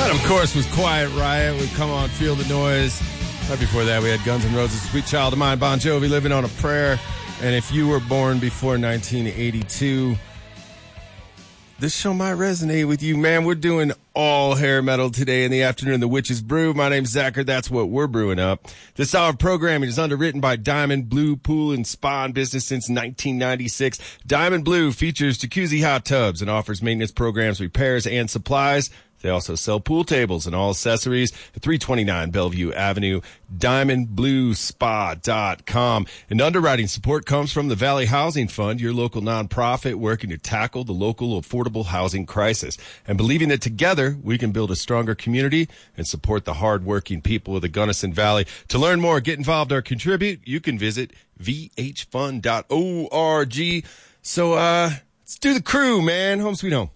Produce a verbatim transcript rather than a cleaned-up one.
That, of course, was Quiet Riot with Come On, Feel the Noise. Right before that, we had Guns N' Roses, Sweet Child of Mine, Bon Jovi, Living on a Prayer. And if you were born before nineteen eighty-two, this show might resonate with you, man. We're doing all hair metal today in the afternoon. The Witch's Brew. My name's Zachary. That's what we're brewing up. This hour of programming is underwritten by Diamond Blue Pool and Spa, in business since nineteen ninety-six. Diamond Blue features jacuzzi hot tubs and offers maintenance programs, repairs, and supplies. They also sell pool tables and all accessories at three twenty-nine Bellevue Avenue, diamond blue spa dot com. And underwriting support comes from the Valley Housing Fund, your local nonprofit working to tackle the local affordable housing crisis, and believing that together we can build a stronger community and support the hardworking people of the Gunnison Valley. To learn more, get involved, or contribute, you can visit v h fund dot org. So, uh, let's do the crew, man. Home sweet home.